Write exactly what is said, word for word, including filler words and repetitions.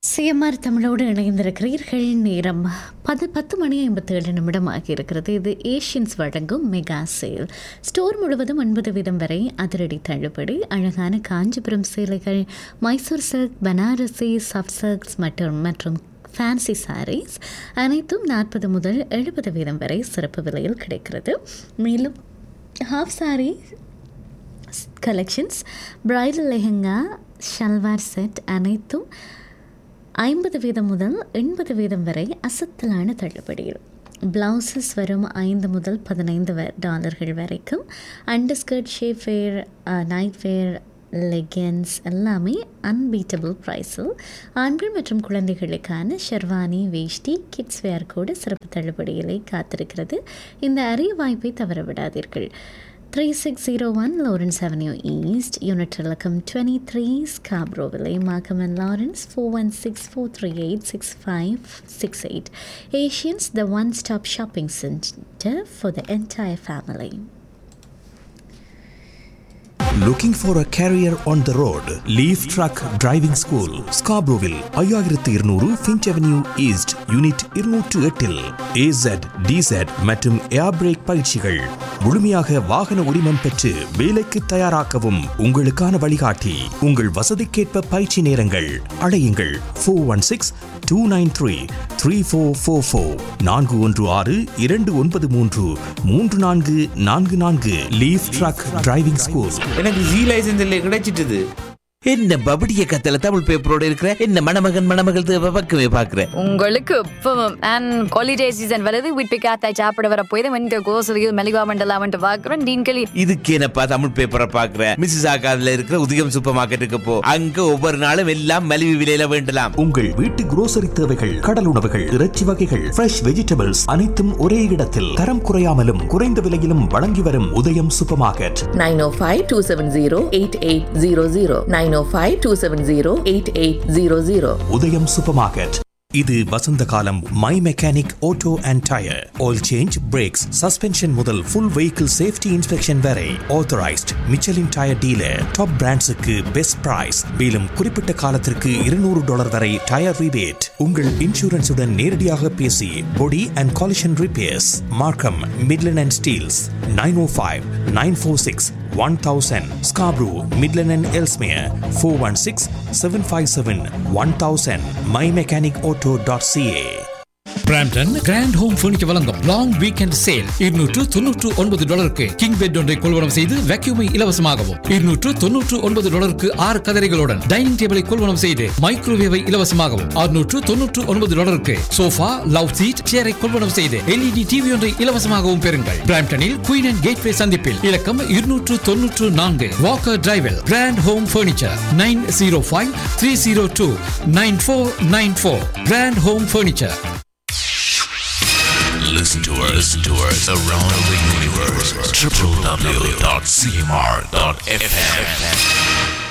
CMR தமிழோடு இணைந்திருக்கிறீர்கள். நேரம் பது பத்து மணி ஐம்பத்தேழு நிமிடம் ஆகியிருக்கிறது. இது ஏஷியன்ஸ் வழங்கும் மெகா சேல். ஸ்டோர் முழுவதும் ஒன்பது வீதம் வரை அதிரடி தள்ளுபடி. அழகான காஞ்சிபுரம் சேலைகள், Mysore silk, Banarasi, soft silks மற்றும் மற்றும் ஃபேன்சி சாரீஸ் அனைத்தும் நாற்பது முதல் எழுபது வீதம் வரை சிறப்பு விலையில் கிடைக்கிறது. மேலும் half sari collections, bridal lehenga, salwar set அனைத்தும் ஐம்பது வீதம் முதல் எண்பது வீதம் வரை அசத்தலான தள்ளுபடியில். ப்ளவுசஸ் வரும் ஐந்து முதல் பதினைந்து டாலர்கள் வரைக்கும். அண்டர்ஸ்கர்ட், ஷேப் வேர், நைட் வேர், லெகின்ஸ் எல்லாமே அன்பீட்டபிள் ப்ரைஸில். ஆண்கள் மற்றும் குழந்தைகளுக்கான ஷெர்வானி, வேஷ்டி, கிட்ஸ் வேர் கூட சிறப்பு தள்ளுபடியிலே காத்திருக்கிறது. இந்த அரிய வாய்ப்பை தவறவிடாதீர்கள். three six zero one Lawrence Avenue East, Unit Telecom twenty-three, Scarborough, Markham and Lawrence four one six, four three eight, six five six eight. Asians, the one-stop shopping center for the entire family. Looking for a career on the road? Leaf Truck Driving School, Scarboroughville, ஐயாயிரத்து இருநூறு Finch Avenue East, Unit இருநூற்று எட்டில் A Z, D Z மற்றும் ஏர் break பயிற்சிகள். முழுமையாக வாகன உரிமம் பெற்று வேலைக்கு தயாராக்கவும் உங்களுக்கான வழிகாட்டி. உங்கள் வசதிக்கேற்ப பயிற்சி நேரங்கள். அழையுங்கள் four one six two nine three three four four four நான்கு ஒன்று ஆறு இரண்டு ஒன்பது மூன்று மூன்று நான்கு நான்கு நான்கு. Leaf drug driving school. எனக்கு ஜி லைசன்ஸ் இல்லை கிடைச்சிட்டது. என்ன பபடிய கத்தல தமிழ் பேப்பரோட இருக்கிற என்ன மணமகன் மணமகள் பக்கமே பாக்குறேன். உங்களுக்கு இப்பவும் அண்ட் ஹாலிடே சீசன் வருது. வீட்டு காத்தாய் சாப்பிட வர போய் இந்த கோசலியில் மெலிவா மண்டலாம் பாக்குறேன். டீன்களி இதுக்கு என்னப்பா தமிழ் பேப்பரை பாக்குறேன். மிஸ்ஸஸ் ஆகாதுல இருக்கிற உதயம் சூப்பர் மார்க்கெட்டுக்கு போ. அங்க ஒவ்வொரு நாளும் எல்லாம் மலிவு விலையில வேண்டலாம். உங்கள் வீட்டு குரோசரி தேவைகள், கடல் உணவுகள், இறைச்சி வகைகள், ஃப்ரெஷ் வெஜிடபிள்ஸ் அனைத்தும் ஒரே இடத்தில் தரம் குறையாமலும் குறைந்த விலையிலும் வழங்கி வரும் உதயம் super market. nine oh five, two seven zero, eight eight zero zero nine oh five, two seven zero, eight eight zero zero. உதயம் சூப்பர் மார்க்கெட். இது வசந்த காலம். My mechanic auto and tyre, oil change, breaks, suspension முதல் full vehicle safety inspection வரை authorised Michelin tyre dealer. Top பிராண்ட்ஸுக்கு best price. மேலும் குறிப்பிட்ட காலத்திற்கு இருநூறு dollar வரை டயர் ரிபேட். உங்கள் இன்சூரன்ஸுடன் நேரடியாக பேசி பொடி அண்ட் காலிஷன் ரிப்பேர்ஸ். மார்க்கம், Midland and Steeles. Nine O five nine four six one thousand. Scarborough, Midland and Ellesmere four one six, seven five seven, one thousand. my mechanic auto dot c a. Brampton grand home furniture வழங்கும் long weekend sale. இருநூற்று தொன்னூற்று ஒன்பது டாலருக்கு king bed ஒன்றை கொள்வனம் செய்து வேக்யூமை இலவசமாகவும், இருநூற்று தொன்னூற்று ஒன்பது டாலருக்கு ஆறு கதரைகளுடன் டைனிங் டேபிளை கொள்வனம் செய்து மைக்ரோவேவை இலவசமாகவும், அறுநூற்று தொன்னூற்று ஒன்பது டாலருக்கு சோஃபா, லவ் சீட், சேரை கொள்வனம் செய்து எல்இடி டிவி ஒன்றை இலவசமாகவும் பெறுங்கள். பிராம்டனில் குயின் அண்ட் கேட்வே சந்திப்பில் இலக்கம் இருநூற்று தொன்னூற்று நான்கு Walker டிரைவில் grand home furniture. Nine zero five three zero two nine four nine four. Grand home furniture. Listen to us, listen to us around the universe. w w w dot c m r dot f m